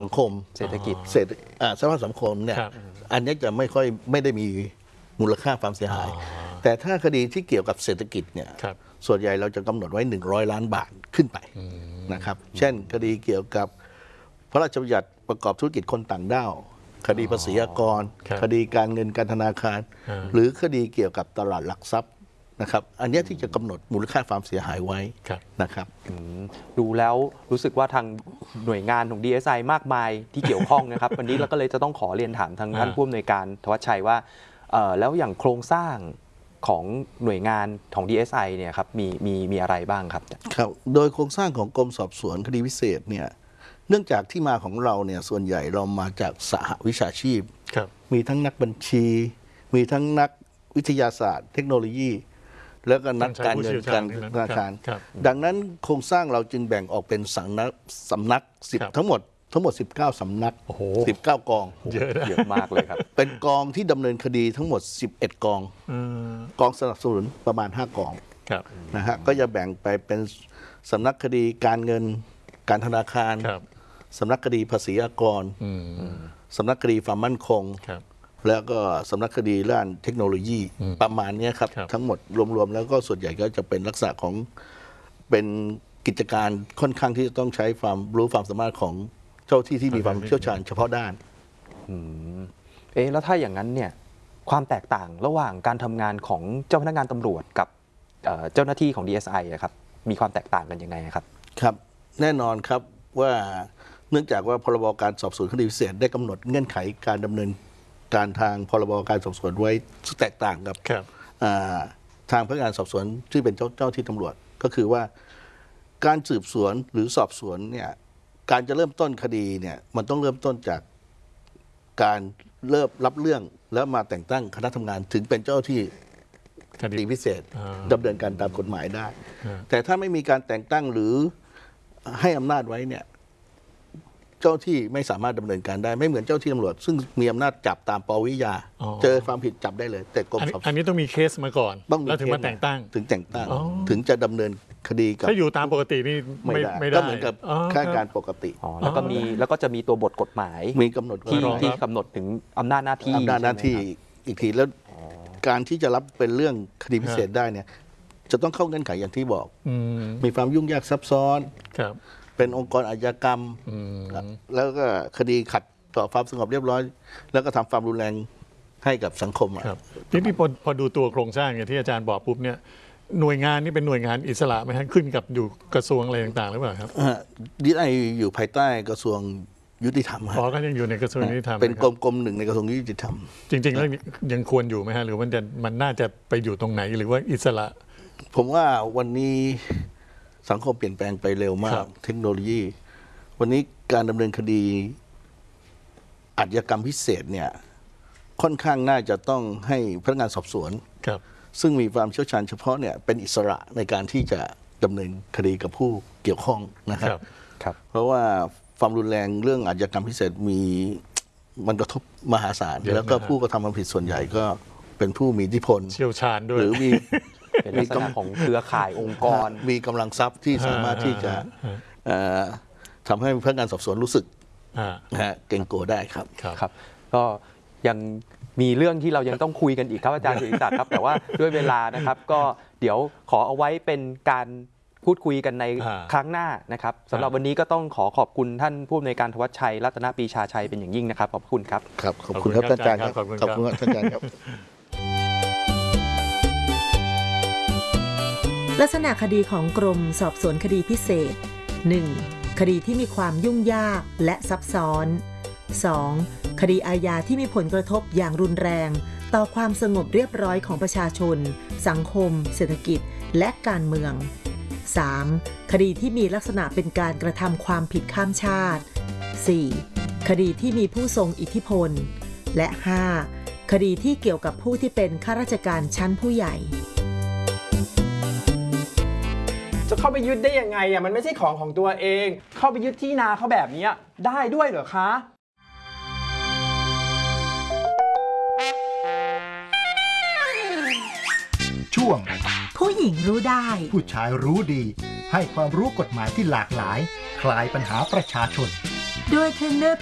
สังคมเศรษฐกิจสภาพสังคมเนี่ยอันนี้จะไม่ได้มีมูลค่าความเสียหายแต่ถ้าคดีที่เกี่ยวกับเศรษฐกิจเนี่ยส่วนใหญ่เราจะกำหนดไว้100 ล้านบาทขึ้นไปนะครับเช่นคดีเกี่ยวกับพระราชบัญญัติประกอบธุรกิจคนต่างด้าวคดีภาษีอากรคดีการเงินการธนาคารหรือคดีเกี่ยวกับตลาดหลักทรัพย์นะครับอันนี้ที่จะกำหนดมูลค่าความเสียหายไว้นะครับดูแล้วรู้สึกว่าทางหน่วยงานของ DSI มากมายที่เกี่ยวข้องนะครับ วันนี้เราก็เลยจะต้องขอเรียนถามทางท่านผู้อำนวยการธวัชชัยว่าแล้วอย่างโครงสร้างของหน่วยงานของ DSI เนี่ยครับมีอะไรบ้างครับครับโดยโครงสร้างของกรมสอบสวนคดีพิเศษเนี่ยเนื่องจากที่มาของเราเนี่ยส่วนใหญ่เรามาจากสหวิชาชีพมีทั้งนักบัญชีมีทั้งนักวิทยาศาสตร์เทคโนโลยีแล้วก็นักการเงินการธนาคารดังนั้นโครงสร้างเราจึงแบ่งออกเป็นสำนัก10ทั้งหมด19สำนัก19กองเยอะมากเลยครับเป็นกองที่ดำเนินคดีทั้งหมด11กองกองสนับสนุนประมาณ5กองนะฮะก็จะแบ่งไปเป็นสำนักคดีการเงินการธนาคารสำนักคดีภาษีอากรสำนักคดีความมั่นคงแล้วก็สำนักคดีด้านเทคโนโลยีประมาณนี้ครับทั้งหมดรวมๆแล้วก็ส่วนใหญ่ก็จะเป็นลักษณะของเป็นกิจการค่อนข้างที่จะต้องใช้ความรู้ความสามารถของเจ้าที่มีความเชี่ยวชาญเฉพาะด้านแล้วถ้าอย่างนั้นเนี่ยความแตกต่างระหว่างการทำงานของเจ้าพนักงานตำรวจกับเจ้าหน้าที่ของ DSI ครับมีความแตกต่างกันยังไงครับครับแน่นอนครับว่าเนื่องจากว่าพรบการสอบสวนคดีพิเศษได้กำหนดเงื่อนไขการดำเนินการทางพรบการสอบสวนไว้แตกต่างกับทางพนักงานสอบสวนที่เป็นเจ้าที่ตำรวจก็คือว่าการสืบสวนหรือสอบสวนเนี่ยการจะเริ่มต้นคดีเนี่ยมันต้องเริ่มต้นจากการเริ่มรับเรื่องแล้วมาแต่งตั้งคณะทำงานถึงเป็นเจ้าที่คดีพิเศษดำเนินการตามกฎหมายได้แต่ถ้าไม่มีการแต่งตั้งหรือให้อำนาจไว้เนี่ยเจ้าที่ไม่สามารถดำเนินการได้ไม่เหมือนเจ้าที่ตำรวจซึ่งมีอำนาจจับตามปวิยาเจอความผิดจับได้เลยแต่กรมสอบสวนอันนี้ต้องมีเคสมาก่อนแล้วถึงมาแต่งตั้งถึงจะดำเนินคดีกับถ้าอยู่ตามปกตินี่ไม่ได้ก็เหมือนกับข้าการปกติแล้วก็จะมีตัวบทกฎหมายมีกำหนดที่กำหนดถึงอำนาจหน้าที่อีกทีแล้วการที่จะรับเป็นเรื่องคดีพิเศษได้เนี่ยจะต้องเข้าเงื่อนไขอย่างที่บอกมีความยุ่งยากซับซ้อนเป็นองค์กรอาชญากรรมแล้วก็คดีขัดต่อความสงบเรียบร้อยแล้วก็ทำความรุนแรงให้กับสังคมที่พอดูตัวโครงสร้างอย่างที่อาจารย์บอกปุ๊บเนี่ยหน่วยงานนี่เป็นหน่วยงานอิสระไหมฮะขึ้นกับอยู่กระทรวงอะไรต่างๆหรือเปล่าครับ DSIอยู่ภายใต้กระทรวงยุติธรรมก็ยังอยู่ในกระทรวงยุติธรรมเป็นกรมหนึ่งในกระทรวงยุติธรรมจริงๆแล้วยังควรอยู่ไหมฮะหรือมันน่าจะไปอยู่ตรงไหนหรือว่าอิสระผมว่าวันนี้สังคมเปลี่ยนแปลงไปเร็วมากเทคโนโลยีวันนี้การดำเนินคดีอาชญากรรมพิเศษเนี่ยค่อนข้างน่าจะต้องให้พนักงานสอบสวนซึ่งมีความเชี่ยวชาญเฉพาะเนี่ยเป็นอิสระในการที่จะดำเนินคดีกับผู้เกี่ยวข้องนะครับเพราะว่าความรุนแรงเรื่องอาชญากรรมพิเศษมันกระทบมหาศาลแล้วก็ผู้กระทำความผิดส่วนใหญ่ก็เป็นผู้มีอิทธิพลเชี่ยวชาญด้วยหรือเป็นลักษณะของเครือข่ายองค์กรมีกำลังทรัพย์ที่สามารถที่จะทำให้พนักงานสอบสวนรู้สึกเกรงกลัวได้ครับก็ยังมีเรื่องที่เรายังต้องคุยกันอีกครับอาจารย์ศิริศักดิ์ครับแต่ว่าด้วยเวลานะครับก็เดี๋ยวขอเอาไว้เป็นการพูดคุยกันในครั้งหน้านะครับสำหรับวันนี้ก็ต้องขอบคุณท่านผู้อำนวยการธวัชชัยรัตนปรีชาชัยเป็นอย่างยิ่งนะครับขอบคุณครับขอบคุณครับอาจารย์ครับขอบคุณครับอาจารย์ครับลักษณะคดีของกรมสอบสวนคดีพิเศษ 1. คดีที่มีความยุ่งยากและซับซ้อน 2. คดีอาญาที่มีผลกระทบอย่างรุนแรงต่อความสงบเรียบร้อยของประชาชนสังคมเศรษฐกิจและการเมือง 3. คดีที่มีลักษณะเป็นการกระทำความผิดข้ามชาติ 4. คดีที่มีผู้ทรงอิทธิพลและ 5. คดีที่เกี่ยวกับผู้ที่เป็นข้าราชการชั้นผู้ใหญ่จะเข้าไปยึดได้ยังไงมันไม่ใช่ของตัวเองเข้าไปยึดที่นาเขาแบบนี้ได้ด้วยเหรอคะช่วงผู้หญิงรู้ได้ผู้ชายรู้ดีให้ความรู้กฎหมายที่หลากหลายคลายปัญหาประชาชนโดยเทรนเนอร์